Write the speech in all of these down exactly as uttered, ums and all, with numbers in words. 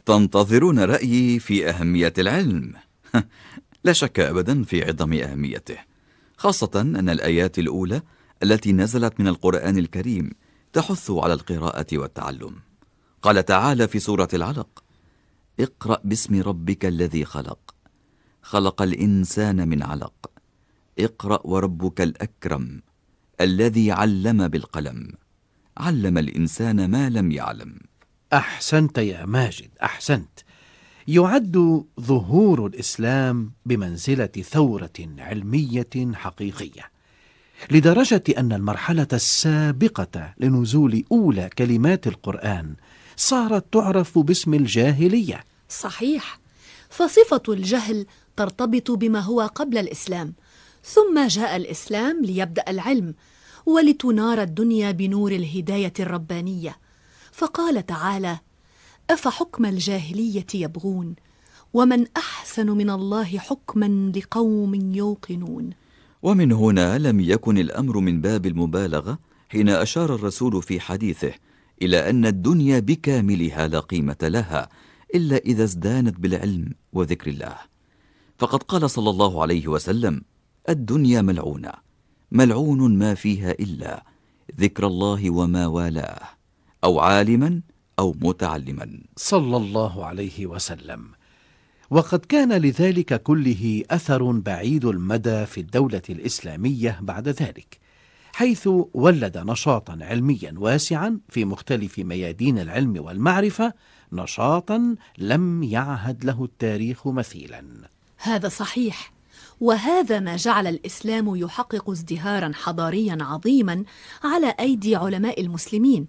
تنتظرون رأيي في أهمية العلم؟ لا شك أبدا في عظم أهميته، خاصة أن الآيات الأولى التي نزلت من القرآن الكريم تحث على القراءة والتعلم. قال تعالى في سورة العلق: اقرأ باسم ربك الذي خلق، خلق الإنسان من علق، اقرأ وربك الأكرم، الذي علم بالقلم، علم الإنسان ما لم يعلم. أحسنت يا ماجد، أحسنت. يعد ظهور الإسلام بمنزلة ثورة علمية حقيقية، لدرجة أن المرحلة السابقة لنزول أولى كلمات القرآن صارت تعرف باسم الجاهلية. صحيح، فصفة الجهل ترتبط بما هو قبل الإسلام، ثم جاء الإسلام ليبدأ العلم ولتنار الدنيا بنور الهداية الربانية. فقال تعالى: أفحكم الجاهلية يبغون ومن أحسن من الله حكما لقوم يوقنون. ومن هنا لم يكن الأمر من باب المبالغة حين أشار الرسول في حديثه إلى أن الدنيا بكاملها لا قيمة لها إلا إذا ازدانت بالعلم وذكر الله. فقد قال صلى الله عليه وسلم: الدنيا ملعونة، ملعون ما فيها إلا ذكر الله وما والاه، أو عالما أو متعلما، صلى الله عليه وسلم. وقد كان لذلك كله أثر بعيد المدى في الدولة الإسلامية بعد ذلك، حيث ولد نشاطا علميا واسعا في مختلف ميادين العلم والمعرفة، نشاطا لم يعهد له التاريخ مثيلا. هذا صحيح، وهذا ما جعل الإسلام يحقق ازدهارا حضاريا عظيما على أيدي علماء المسلمين،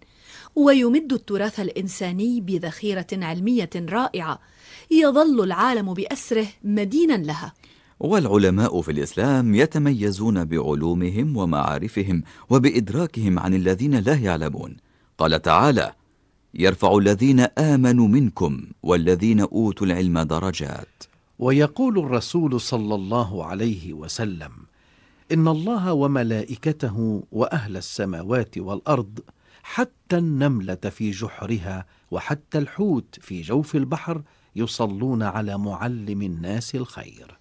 ويمد التراث الإنساني بذخيرة علمية رائعة يظل العالم بأسره مدينا لها. والعلماء في الإسلام يتميزون بعلومهم ومعارفهم وبإدراكهم عن الذين لا يعلمون. قال تعالى: يرفع الذين آمنوا منكم والذين أوتوا العلم درجات. ويقول الرسول صلى الله عليه وسلم: إن الله وملائكته وأهل السماوات والأرض حتى النملة في جحرها وحتى الحوت في جوف البحر يصلون على معلم الناس الخير.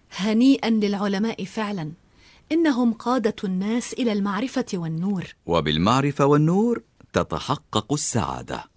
هنيئا للعلماء فعلا، إنهم قادة الناس إلى المعرفة والنور، وبالمعرفة والنور تتحقق السعادة.